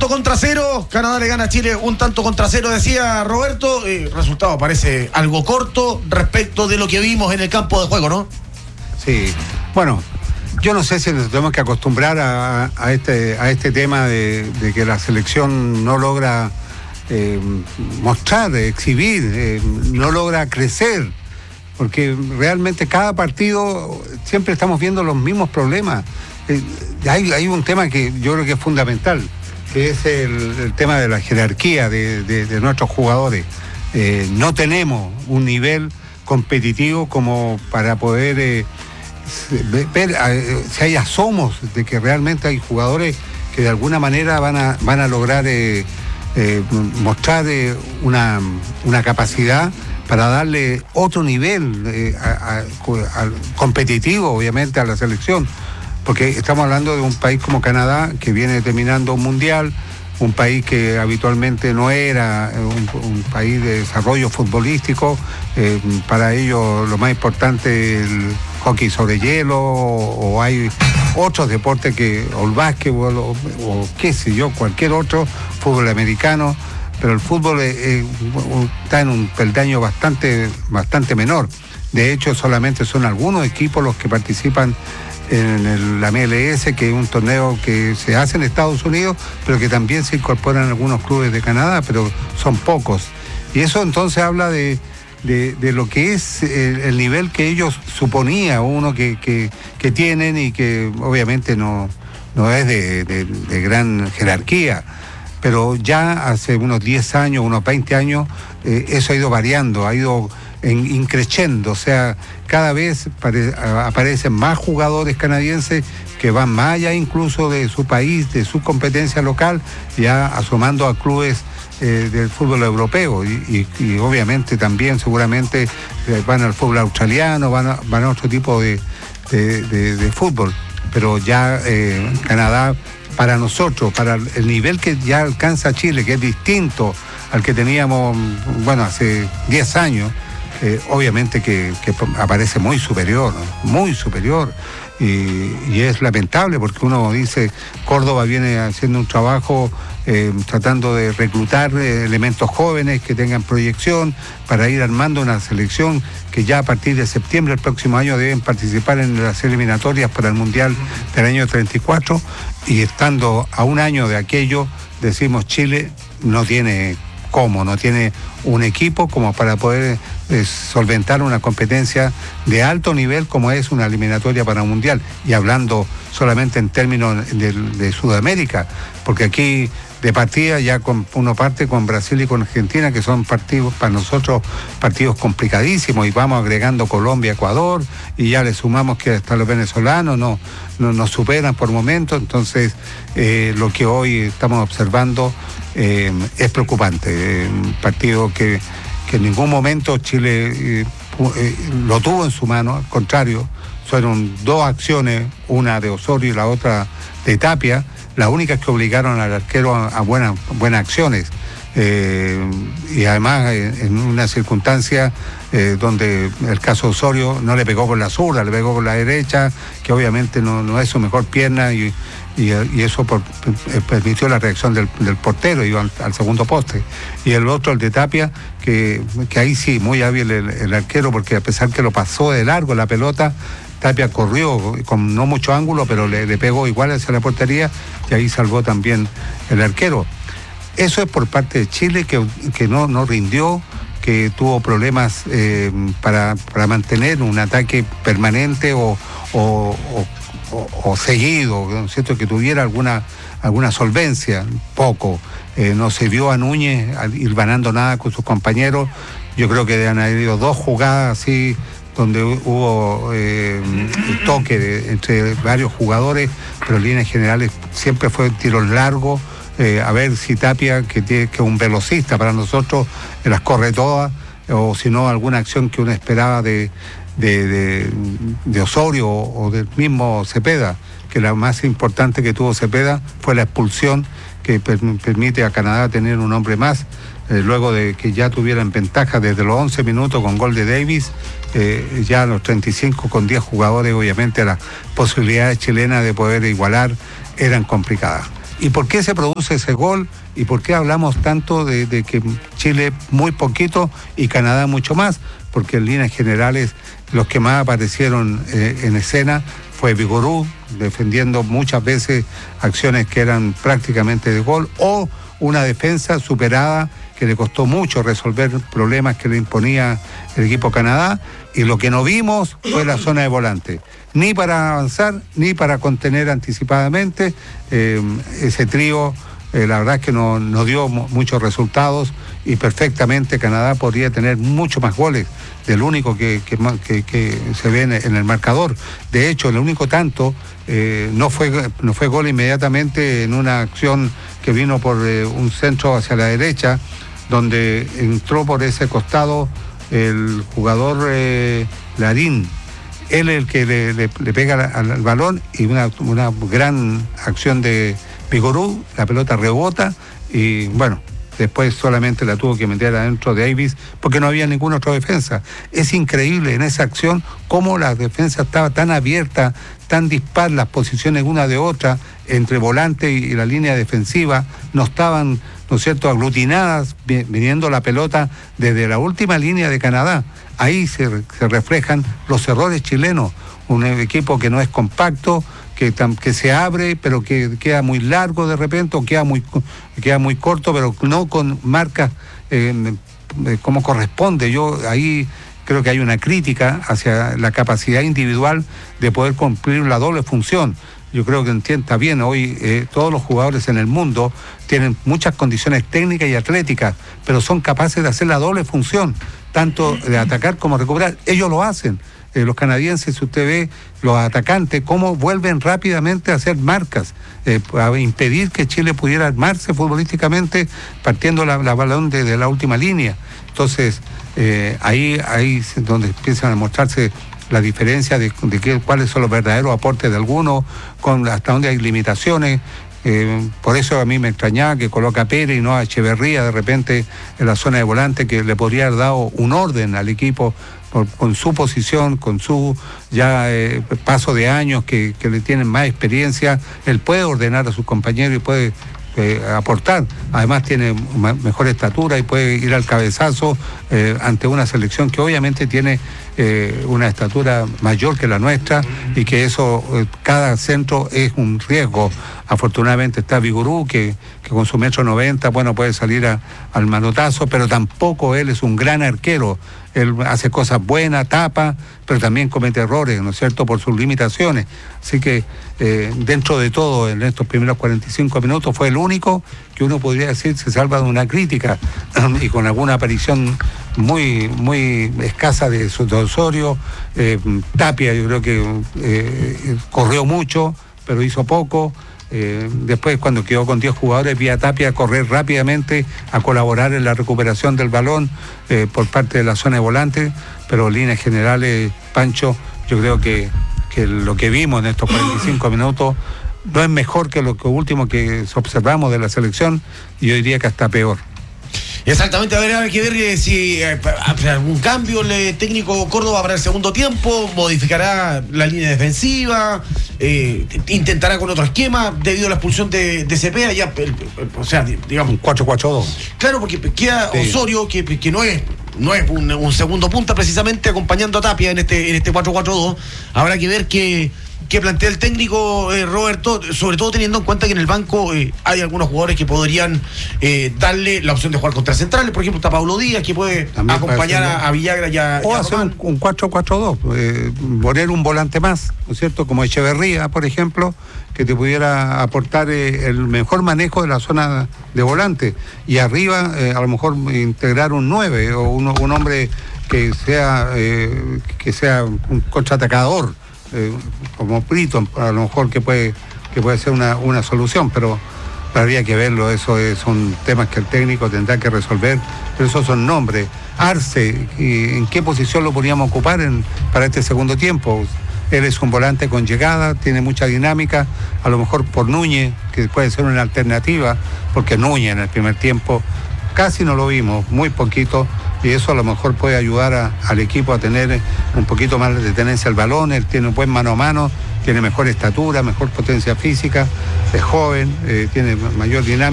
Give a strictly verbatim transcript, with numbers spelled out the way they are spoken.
contra cero, Canadá le gana a Chile un tanto contra cero, decía Roberto. El resultado parece algo corto respecto de lo que vimos en el campo de juego, ¿no? Sí, bueno, yo no sé si nos tenemos que acostumbrar a, a, este, a este tema de, de que la selección no logra eh, mostrar, exhibir, eh, no logra crecer, porque realmente cada partido siempre estamos viendo los mismos problemas. Eh, hay, hay un tema que yo creo que es fundamental, que es el, el tema de la jerarquía de, de, de nuestros jugadores. Eh, no tenemos un nivel competitivo como para poder eh, ver eh, si hay asomos de que realmente hay jugadores que de alguna manera van a, van a lograr eh, eh, mostrar eh, una, una capacidad para darle otro nivel eh, a, a, a, competitivo, obviamente, a la selección. Porque estamos hablando de un país como Canadá, que viene terminando un mundial, un país que habitualmente no era un, un país de desarrollo futbolístico. Eh, para ellos lo más importante es el hockey sobre hielo, o, o hay otros deportes, que o el básquetbol, o, o qué sé yo, cualquier otro, fútbol americano. Pero el fútbol eh, está en un peldaño bastante, bastante menor. De hecho, solamente son algunos equipos los que participan en el, la M L S, que es un torneo que se hace en Estados Unidos, pero que también se incorporan algunos clubes de Canadá, pero son pocos. Y eso entonces habla de, de, de lo que es el, el nivel que ellos suponía uno que, que, que tienen, y que obviamente no, no es de, de, de gran jerarquía. Pero ya hace unos diez años, unos veinte años, eh, eso ha ido variando, ha ido en, increciendo. O sea, cada vez pare, aparecen más jugadores canadienses que van más allá incluso de su país, de su competencia local, ya asomando a clubes eh, del fútbol europeo. Y, y, y obviamente también seguramente eh, van al fútbol australiano, van a, van a otro tipo de, de, de, de fútbol. Pero ya eh, Canadá, para nosotros, para el nivel que ya alcanza Chile, que es distinto al que teníamos, bueno, hace diez años, eh, obviamente que, que aparece muy superior, muy superior. Y, y es lamentable, porque uno dice, Córdoba viene haciendo un trabajo eh, tratando de reclutar eh, elementos jóvenes que tengan proyección para ir armando una selección que ya a partir de septiembre del próximo año deben participar en las eliminatorias para el Mundial del año treinta y cuatro, y estando a un año de aquello, decimos, Chile no tiene cómo, no tiene un equipo como para poder eh, solventar una competencia de alto nivel como es una eliminatoria para un mundial, y hablando solamente en términos de, de Sudamérica, porque aquí de partida ya con, uno parte con Brasil y con Argentina, que son partidos para nosotros partidos complicadísimos, y vamos agregando Colombia, Ecuador, y ya le sumamos que hasta los venezolanos no, no nos superan por momentos. Entonces eh, lo que hoy estamos observando eh, es preocupante, eh, un partido que, que en ningún momento Chile eh, eh, lo tuvo en su mano, al contrario, fueron dos acciones, una de Osorio y la otra de Tapia, las únicas que obligaron al arquero a, a buenas, buenas acciones. Eh, y además en, en una circunstancia eh, donde el caso Osorio no le pegó con la zurda, le pegó con la derecha, que obviamente no, no es su mejor pierna, y, y, y eso por, permitió la reacción del, del portero, iba al, al segundo poste. Y el otro, el de Tapia, que, que ahí sí, muy hábil el, el arquero, porque a pesar que lo pasó de largo la pelota, Tapia corrió con no mucho ángulo, pero le, le pegó igual hacia la portería, y ahí salvó también el arquero. Eso es por parte de Chile, que, que no, no rindió, que tuvo problemas eh, para, para mantener un ataque permanente o, o, o, o seguido, ¿no es cierto?, que tuviera alguna, alguna solvencia. Poco. Eh, no se vio a Núñez ir ganando nada con sus compañeros. Yo creo que han habido dos jugadas así, donde hubo eh, el toque de, entre varios jugadores, pero en líneas generales siempre fue tiros largos. Eh, a ver si Tapia, que tiene que es un velocista para nosotros, eh, las corre todas, o si no, alguna acción que uno esperaba de, de, de, de Osorio o, o del mismo Cepeda, que la más importante que tuvo Cepeda fue la expulsión, que per, permite a Canadá tener un hombre más, eh, luego de que ya tuvieran ventaja desde los once minutos con gol de Davis. Eh, ya a los treinta y cinco con diez jugadores, obviamente las posibilidades chilenas de poder igualar eran complicadas. ¿Y por qué se produce ese gol? ¿Y por qué hablamos tanto de, de que Chile muy poquito y Canadá mucho más? Porque en líneas generales los que más aparecieron eh, en escena fue Vigorú, defendiendo muchas veces acciones que eran prácticamente de gol, o una defensa superada que le costó mucho resolver problemas que le imponía el equipo Canadá, y lo que no vimos fue la zona de volante, ni para avanzar, ni para contener anticipadamente. Eh, ese trío, eh, la verdad es que no, no dio muchos resultados, y perfectamente Canadá podría tener mucho más goles del único que, que, que, que se ve en, en el marcador. De hecho, el único tanto eh, no fue, no fue gol inmediatamente en una acción que vino por eh, un centro hacia la derecha, donde entró por ese costado el jugador eh, Larín. Él es el que le, le, le pega al, al balón, y una, una gran acción de Vigorú, la pelota rebota y bueno, después solamente la tuvo que meter adentro de Davis porque no había ninguna otra defensa. Es increíble en esa acción cómo la defensa estaba tan abierta, tan dispar las posiciones una de otra, entre volante y la línea defensiva, no estaban, ¿no es cierto?, aglutinadas, viniendo la pelota desde la última línea de Canadá. Ahí se, se reflejan los errores chilenos, un equipo que no es compacto, que, que se abre, pero que queda muy largo de repente, o queda muy, queda muy corto, pero no con marcas eh, como corresponde. Yo ahí creo que hay una crítica hacia la capacidad individual de poder cumplir la doble función. Yo creo que entienda bien, hoy eh, todos los jugadores en el mundo tienen muchas condiciones técnicas y atléticas, pero son capaces de hacer la doble función, tanto de atacar como recuperar. Ellos lo hacen. Eh, los canadienses, si usted ve, los atacantes, cómo vuelven rápidamente a hacer marcas, eh, a impedir que Chile pudiera armarse futbolísticamente partiendo la, la balón de, de la última línea. Entonces, eh, ahí, ahí es donde empiezan a mostrarse la diferencia de, de qué, cuáles son los verdaderos aportes de algunos, con hasta dónde hay limitaciones. Eh, por eso a mí me extrañaba que coloca a Pérez y no a Echeverría de repente en la zona de volante, que le podría haber dado un orden al equipo por, con su posición, con su ya eh, paso de años que, que le tienen más experiencia. Él puede ordenar a sus compañeros y puede eh, aportar. Además tiene ma- mejor estatura y puede ir al cabezazo eh, ante una selección que obviamente tiene eh, una estatura mayor que la nuestra, y que eso, eh, cada centro es un riesgo. Afortunadamente está Vigorú, que, que con su metro noventa, bueno, puede salir a, al manotazo, pero tampoco él es un gran arquero. Él hace cosas buenas, tapa, pero también comete errores, ¿no es cierto?, por sus limitaciones. Así que eh, dentro de todo, en estos primeros cuarenta y cinco minutos, fue el único que uno podría decir se salva de una crítica, y con alguna aparición muy muy escasa de, de Osorio. eh, Tapia, yo creo que eh, corrió mucho, pero hizo poco. Eh, después, cuando quedó con diez jugadores, vi a Tapia correr rápidamente a colaborar en la recuperación del balón eh, por parte de la zona de volante, pero en líneas generales, Pancho, yo creo que, que lo que vimos en estos cuarenta y cinco minutos no es mejor que lo que último que observamos de la selección, y yo diría que hasta peor. Exactamente, a ver, hay que ver eh, si eh, algún cambio el técnico Córdoba para el segundo tiempo, modificará la línea defensiva, eh, intentará con otro esquema debido a la expulsión de, de Cepeda, ya, el, el, o sea, digamos... Un cuatro cuatro dos. Claro, porque queda Sí. Osorio, que, que no es no es un, un segundo punta precisamente, acompañando a Tapia en este en este cuatro cuatro dos. Habrá que ver qué... que plantea el técnico eh, Roberto, sobre todo teniendo en cuenta que en el banco eh, hay algunos jugadores que podrían eh, darle la opción de jugar contra centrales. Por ejemplo, está Pablo Díaz, que puede También acompañar puede ser, a, a Villagra y a, O y a hacer Román. un, un cuatro cuatro dos, eh, poner un volante más, ¿no es cierto?, como Echeverría, por ejemplo, que te pudiera aportar eh, el mejor manejo de la zona de volante, y arriba eh, a lo mejor integrar un nueve o un, un hombre que sea eh, que sea un contraatacador, eh, como Brito, a lo mejor que puede que puede ser una, una solución, pero habría que verlo. Eso es, son temas que el técnico tendrá que resolver, pero esos son nombres. Arce, ¿en qué posición lo podríamos ocupar en, para este segundo tiempo? Él es un volante con llegada, tiene mucha dinámica, a lo mejor por Núñez, que puede ser una alternativa, porque Núñez en el primer tiempo casi no lo vimos, muy poquito, y eso a lo mejor puede ayudar a, al equipo a tener un poquito más de tenencia al balón. Él tiene un buen mano a mano tiene mejor estatura, mejor potencia física, es joven, eh, tiene mayor dinámica.